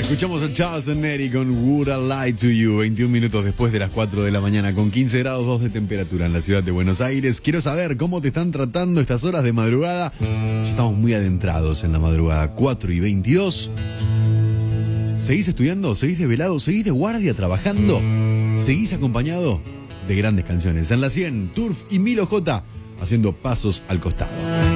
Escuchamos a Charles Neri con Would I Lie to You, 21 minutos después de las 4 de la mañana, con 15 grados 2 de temperatura en la ciudad de Buenos Aires. Quiero saber cómo te están tratando estas horas de madrugada. Ya estamos muy adentrados en la madrugada, 4:22. ¿Seguís estudiando? ¿Seguís desvelado? ¿Seguís de guardia trabajando? ¿Seguís acompañado de grandes canciones? En la 100, Turf y Milo J haciendo pasos al costado.